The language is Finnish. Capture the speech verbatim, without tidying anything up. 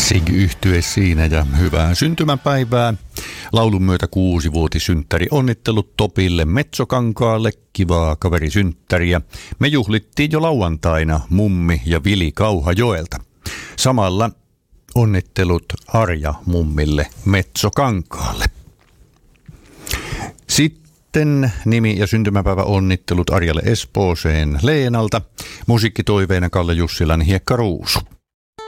Sig-yhtye siinä ja hyvää syntymäpäivää. Laulun myötä kuusivuotissynttäri onnittelut Topille Metsokankaalle, kivaa kaverisynttäriä. Me juhlittiin jo lauantaina Mummi ja Vili Kauhajoelta. Samalla onnittelut Arja Mummille Metsokankaalle. Sitten nimi- ja syntymäpäivä onnittelut Arjalle Espooseen Leenalta. Musiikkitoiveena Kalle Jussilan Hiekkaruusu.